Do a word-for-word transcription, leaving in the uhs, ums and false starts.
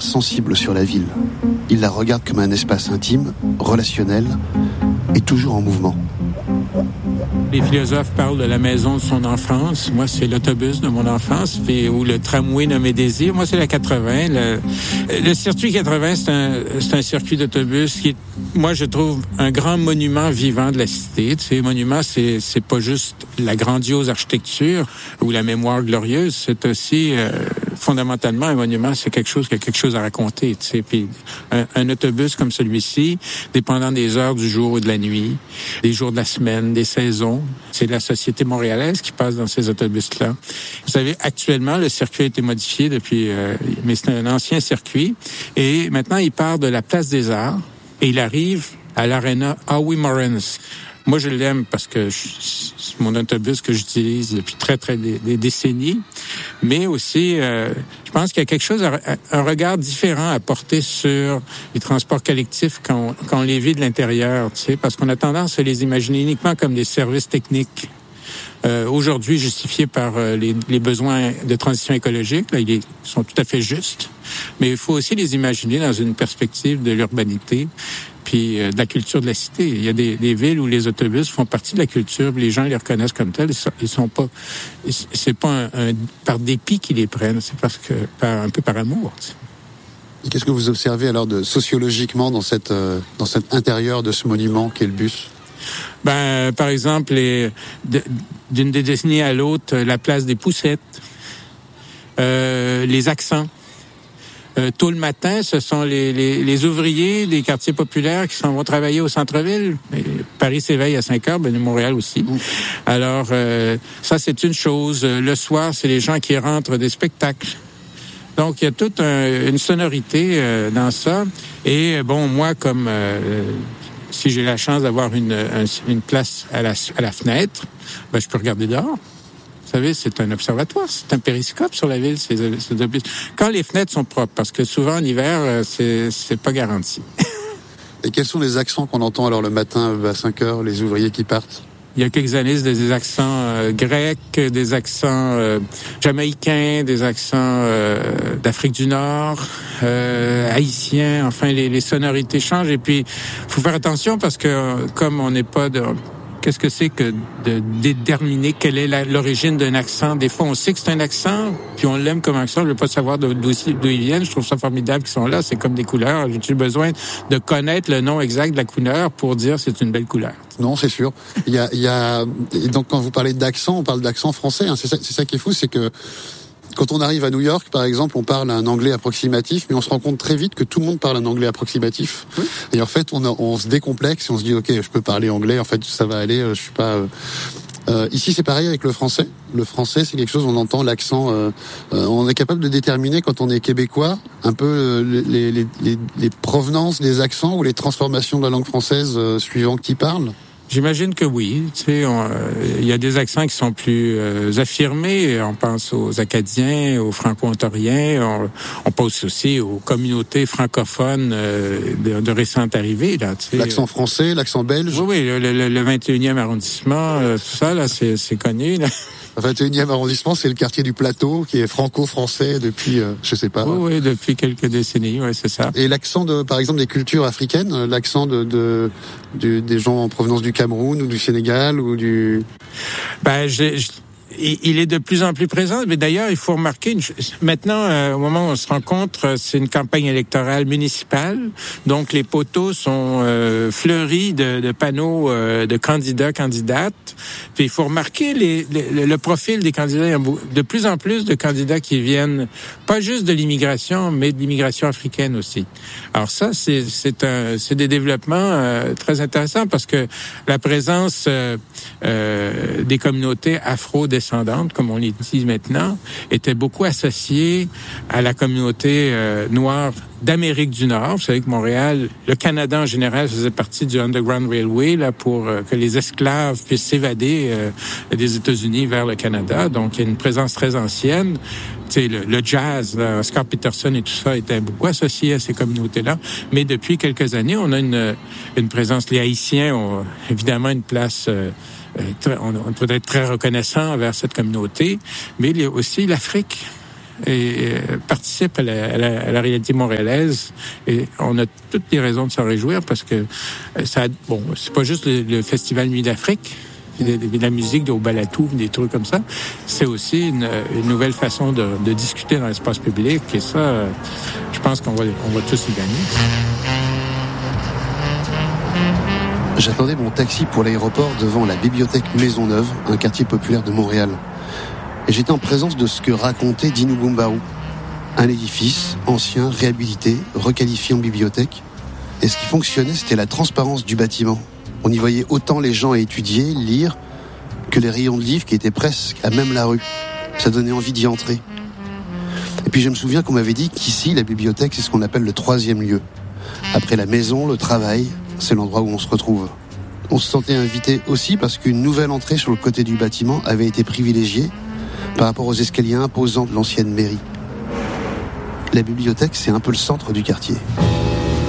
sensible sur la ville. Il la regarde comme un espace intime, relationnel et toujours en mouvement. Les philosophes parlent de la maison de son enfance. Moi, c'est l'autobus de mon enfance, puis, ou le tramway de mes désirs. Moi, c'est la quatre-vingts. Le, le circuit quatre-vingts, c'est un, c'est un circuit d'autobus qui est, moi, je trouve, un grand monument vivant de la cité. Tu sais, monument, c'est, c'est pas juste la grandiose architecture ou la mémoire glorieuse. C'est aussi, euh, fondamentalement, un monument, c'est quelque chose qui a quelque chose à raconter. Tu sais, puis un, un autobus comme celui-ci, dépendant des heures du jour ou de la nuit, des jours de la semaine, des saisons. C'est la société montréalaise qui passe dans ces autobus-là. Vous savez, actuellement, le circuit a été modifié depuis, euh, mais c'est un ancien circuit. Et maintenant, il part de la Place des Arts et il arrive à l'aréna Howie Morris. Moi, je l'aime parce que je, c'est mon autobus que j'utilise depuis très, très des, des décennies. Mais aussi, euh, je pense qu'il y a quelque chose, un regard différent à porter sur les transports collectifs quand on, quand on les vit de l'intérieur, tu sais, parce qu'on a tendance à les imaginer uniquement comme des services techniques. Euh, aujourd'hui, justifiés par euh, les, les besoins de transition écologique, là, ils sont tout à fait justes. Mais il faut aussi les imaginer dans une perspective de l'urbanité, puis euh, de la culture de la cité. Il y a des, des villes où les autobus font partie de la culture, les gens les reconnaissent comme tels. Ils sont, ils sont pas, c'est pas un, un, par dépit qu'ils les prennent, c'est parce que par, un peu par amour. Tu sais. Et qu'est-ce que vous observez alors de sociologiquement dans cette euh, dans cet intérieur de ce monument qu'est le bus? Ben, par exemple, les, de, d'une décennie à l'autre, la place des Poussettes, euh, les accents. Euh, tôt le matin, ce sont les, les, les ouvriers des quartiers populaires qui s'en vont travailler au centre-ville. Et Paris s'éveille à cinq heures, ben Montréal aussi. Mmh. Alors, euh, ça, c'est une chose. Le soir, c'est les gens qui rentrent des spectacles. Donc, il y a toute un, une sonorité euh, dans ça. Et, bon, moi, comme... Euh, si j'ai la chance d'avoir une, une place à la, à la fenêtre, ben, je peux regarder dehors. Vous savez, c'est un observatoire, c'est un périscope sur la ville. C'est, c'est de... Quand les fenêtres sont propres, parce que souvent en hiver, c'est, c'est pas garanti. Et quels sont les accents qu'on entend alors le matin à cinq heures, les ouvriers qui partent? Il y a quelques années, c'était des accents euh, grecs, des accents euh, jamaïcains, des accents euh, d'Afrique du Nord, euh, haïtiens. Enfin, les, les sonorités changent. Et puis, faut faire attention parce que comme on n'est pas de... Qu'est-ce que c'est que de déterminer quelle est la, l'origine d'un accent? Des fois, on sait que c'est un accent, puis on l'aime comme accent. Je veux pas savoir d'où, d'où ils viennent. Je trouve ça formidable qu'ils sont là. C'est comme des couleurs. J'ai-tu besoin de connaître le nom exact de la couleur pour dire c'est une belle couleur? Non, c'est sûr. Il y a, il y a, et donc quand vous parlez d'accent, on parle d'accent français. Hein. C'est ça, c'est ça qui est fou, c'est que quand on arrive à New York, par exemple, on parle un anglais approximatif, mais on se rend compte très vite que tout le monde parle un anglais approximatif. Oui. Et en fait, on, a, on se décomplexe et on se dit, ok, je peux parler anglais. En fait, ça va aller. Je suis pas. Euh... Euh, ici, c'est pareil avec le français. Le français, c'est quelque chose, on entend l'accent. Euh, euh, on est capable de déterminer quand on est québécois un peu euh, les, les, les, les provenances des accents ou les transformations de la langue française euh, suivant qui parle. J'imagine que oui. Tu sais, il euh, y a des accents qui sont plus euh, affirmés. On pense aux Acadiens, aux Franco-Ontariens. On, on pense aussi aux communautés francophones euh, de, de récente arrivée. Là, tu sais. L'accent français, l'accent belge. Oui, oui. Le, le, le vingt et unième arrondissement, euh, tout ça, là, c'est, c'est connu. Là. Le vingt et unième arrondissement, c'est le quartier du Plateau qui est franco-français depuis, euh, je sais pas. Oui, oui, depuis quelques décennies, oui, c'est ça. Et l'accent de, par exemple, des cultures africaines, l'accent de, de, de des gens en provenance du Cameroun ou du Sénégal ou du. Ben, j'ai. j'ai... Il est de plus en plus présent, mais d'ailleurs, il faut remarquer, une... maintenant, euh, au moment où on se rencontre, c'est une campagne électorale municipale, donc les poteaux sont euh, fleuris de, de panneaux euh, de candidats, candidates, puis il faut remarquer les, les, le profil des candidats. Il y a de plus en plus de candidats qui viennent, pas juste de l'immigration, mais de l'immigration africaine aussi. Alors ça, c'est, c'est, un, c'est des développements euh, très intéressants parce que la présence euh, euh, des communautés afro-descendantes, comme on les dit maintenant, était beaucoup associée à la communauté euh, noire d'Amérique du Nord. Vous savez que Montréal, le Canada en général, faisait partie du Underground Railway là pour euh, que les esclaves puissent s'évader euh, des États-Unis vers le Canada. Donc, il y a une présence très ancienne. Tu sais, le, le jazz, là, Scott Peterson et tout ça étaient beaucoup associés à ces communautés-là. Mais depuis quelques années, on a une, une présence. Les Haïtiens ont évidemment une place... Euh, On peut être très reconnaissant envers cette communauté, mais il y a aussi l'Afrique. et euh, participe à la, à, la, à la réalité montréalaise. Et on a toutes les raisons de s'en réjouir parce que ça, bon, c'est pas juste le, le Festival Nuit d'Afrique, de, de, de la musique au Balatou, des trucs comme ça. C'est aussi une, une nouvelle façon de, de discuter dans l'espace public. Et ça, euh, je pense qu'on va, on va tous y gagner. J'attendais mon taxi pour l'aéroport devant la bibliothèque Maisonneuve, un quartier populaire de Montréal. Et j'étais en présence de ce que racontait Dino Gumbaru. Un édifice, ancien, réhabilité, requalifié en bibliothèque. Et ce qui fonctionnait, c'était la transparence du bâtiment. On y voyait autant les gens à étudier, lire, que les rayons de livres qui étaient presque à même la rue. Ça donnait envie d'y entrer. Et puis je me souviens qu'on m'avait dit qu'ici, la bibliothèque, c'est ce qu'on appelle le troisième lieu. Après la maison, le travail, c'est l'endroit où on se retrouve. On se sentait invité aussi parce qu'une nouvelle entrée sur le côté du bâtiment avait été privilégiée par rapport aux escaliers imposants de l'ancienne mairie. La bibliothèque, c'est un peu le centre du quartier.